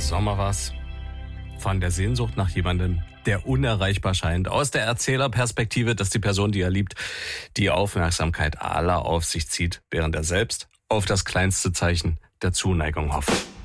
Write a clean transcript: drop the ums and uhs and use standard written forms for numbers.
Sommer war's. Von der Sehnsucht nach jemandem, der unerreichbar scheint. Aus der Erzählerperspektive, dass die Person, die er liebt, die Aufmerksamkeit aller auf sich zieht, während er selbst auf das kleinste Zeichen der Zuneigung hofft.